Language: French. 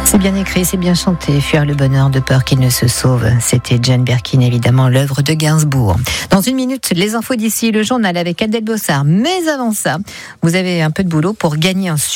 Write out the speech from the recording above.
C'est bien écrit, c'est bien chanté. Fuir le bonheur de peur qu'il ne se sauve. C'était Jane Birkin, évidemment, l'œuvre de Gainsbourg. Dans une minute, les infos d'ici, le journal avec Adèle Bossard. Mais avant ça, vous avez un peu de boulot pour gagner un